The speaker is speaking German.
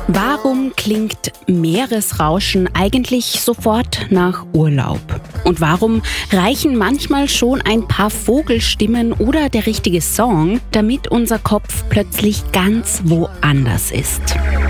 Warum klingt Meeresrauschen eigentlich sofort nach Urlaub? Und warum reichen manchmal schon ein paar Vogelstimmen oder der richtige Song, damit unser Kopf plötzlich ganz woanders ist?